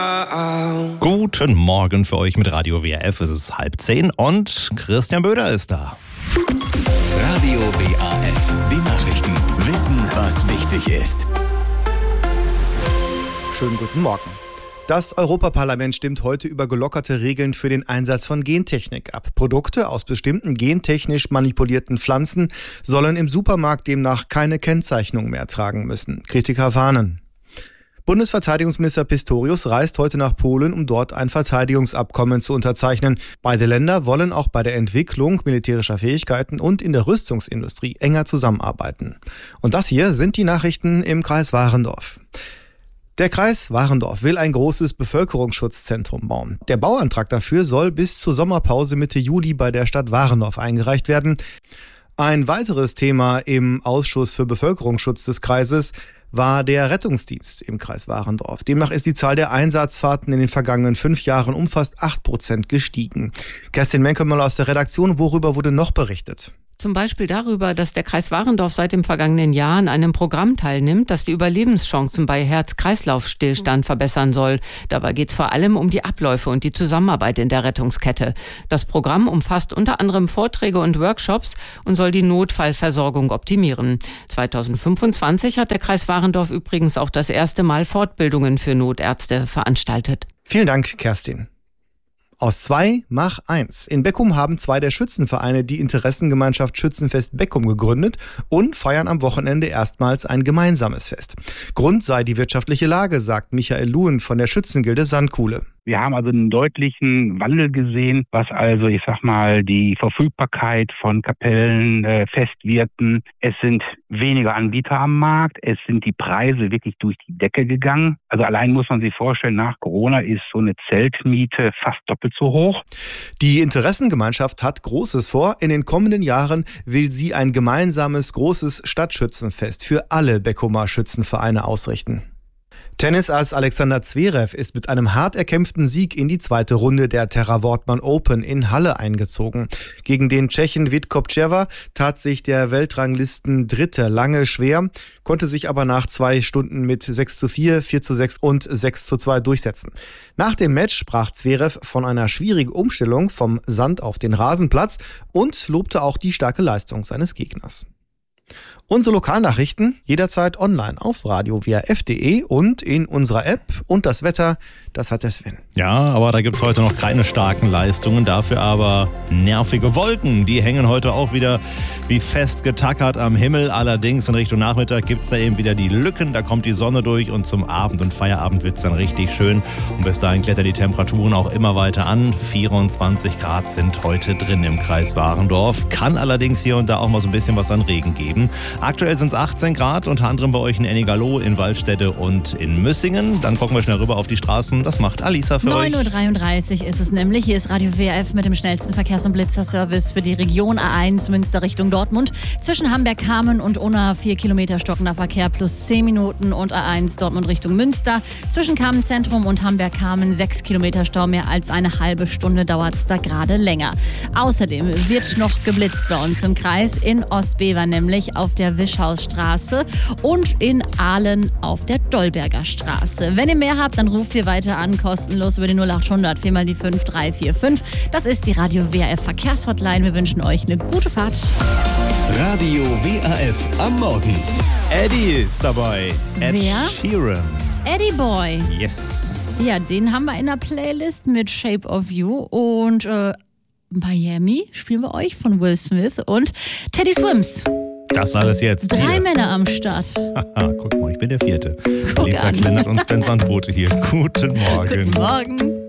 Guten Morgen für euch mit Radio WRF. Es ist 9:30 und Christian Böder ist da. Radio WRF, die Nachrichten. Wissen, was wichtig ist. Schönen guten Morgen. Das Europaparlament stimmt heute über gelockerte Regeln für den Einsatz von Gentechnik ab. Produkte aus bestimmten gentechnisch manipulierten Pflanzen sollen im Supermarkt demnach keine Kennzeichnung mehr tragen müssen. Kritiker warnen. Bundesverteidigungsminister Pistorius reist heute nach Polen, um dort ein Verteidigungsabkommen zu unterzeichnen. Beide Länder wollen auch bei der Entwicklung militärischer Fähigkeiten und in der Rüstungsindustrie enger zusammenarbeiten. Und das hier sind die Nachrichten im Kreis Warendorf. Der Kreis Warendorf will ein großes Bevölkerungsschutzzentrum bauen. Der Bauantrag dafür soll bis zur Sommerpause Mitte Juli bei der Stadt Warendorf eingereicht werden. Ein weiteres Thema im Ausschuss für Bevölkerungsschutz des Kreises war der Rettungsdienst im Kreis Warendorf. Demnach ist die Zahl der Einsatzfahrten in den vergangenen 5 Jahren um fast 8% gestiegen. Kerstin Menke-Möller aus der Redaktion, worüber wurde noch berichtet? Zum Beispiel darüber, dass der Kreis Warendorf seit dem vergangenen Jahr an einem Programm teilnimmt, das die Überlebenschancen bei Herz-Kreislauf-Stillstand verbessern soll. Dabei geht es vor allem um die Abläufe und die Zusammenarbeit in der Rettungskette. Das Programm umfasst unter anderem Vorträge und Workshops und soll die Notfallversorgung optimieren. 2025 hat der Kreis Warendorf übrigens auch das erste Mal Fortbildungen für Notärzte veranstaltet. Vielen Dank, Kerstin. Aus 2 mach 1. In Beckum haben 2 der Schützenvereine die Interessengemeinschaft Schützenfest Beckum gegründet und feiern am Wochenende erstmals ein gemeinsames Fest. Grund sei die wirtschaftliche Lage, sagt Michael Luhen von der Schützengilde Sandkuhle. Wir haben also einen deutlichen Wandel gesehen, was also, die Verfügbarkeit von Kapellen, Festwirten. Es sind weniger Anbieter am Markt. Es sind die Preise wirklich durch die Decke gegangen. Also allein muss man sich vorstellen, nach Corona ist so eine Zeltmiete fast doppelt so hoch. Die Interessengemeinschaft hat Großes vor. In den kommenden Jahren will sie ein gemeinsames großes Stadtschützenfest für alle Beckumer Schützenvereine ausrichten. Tennisass Alexander Zverev ist mit einem hart erkämpften Sieg in die 2. Runde der Terra Wortmann Open in Halle eingezogen. Gegen den Tschechen Vitkopčeva tat sich der Weltranglisten-Dritte lange schwer, konnte sich aber nach 2 Stunden mit 6:4, 4:6 und 6:2 durchsetzen. Nach dem Match sprach Zverev von einer schwierigen Umstellung vom Sand auf den Rasenplatz und lobte auch die starke Leistung seines Gegners. Unsere Lokalnachrichten jederzeit online auf radio-wrf.de und in unserer App. Und das Wetter, das hat der Sven. Ja, aber da gibt's heute noch keine starken Leistungen, dafür aber nervige Wolken. Die hängen heute auch wieder wie fest getackert am Himmel. Allerdings in Richtung Nachmittag gibt's da eben wieder die Lücken, da kommt die Sonne durch und zum Abend und Feierabend wird's dann richtig schön. Und bis dahin klettern die Temperaturen auch immer weiter an. 24 Grad sind heute drin im Kreis Warendorf. Kann allerdings hier und da auch mal so ein bisschen was an Regen geben. Aktuell sind es 18 Grad, unter anderem bei euch in Ennigerloh, in Waldstätte und in Müssingen. Dann gucken wir schnell rüber auf die Straßen. Das macht Alisa für euch. 9:33 Uhr ist es nämlich. Hier ist Radio WRF mit dem schnellsten Verkehrs- und Blitzerservice für die Region A1 Münster Richtung Dortmund. Zwischen Hamberg-Kamen und Unna 4 Kilometer stockender Verkehr plus 10 Minuten und A1 Dortmund Richtung Münster. Zwischen Kamen Zentrum und Hamberg-Kamen 6 Kilometer Stau. Mehr als eine halbe Stunde dauert es da gerade länger. Außerdem wird noch geblitzt bei uns im Kreis. In Ostbever nämlich auf der Wischhausstraße und in Aalen auf der Dolberger Straße. Wenn ihr mehr habt, dann ruft ihr weiter an, kostenlos über die 0800 4 mal die 5345. Das ist die Radio WRF Verkehrshotline. Wir wünschen euch eine gute Fahrt. Radio WRF am Morgen. Eddie ist dabei. Ed Wer? Sheeran. Eddie Boy. Yes. Ja, den haben wir in der Playlist mit Shape of You und Miami spielen wir euch von Will Smith und Teddy Swims. Das alles jetzt. 3 hier. Männer am Start. Haha, guck mal, ich bin der 4. Guck Lisa an. Klindert und Sven Sandbote hier. Guten Morgen. Guten Morgen.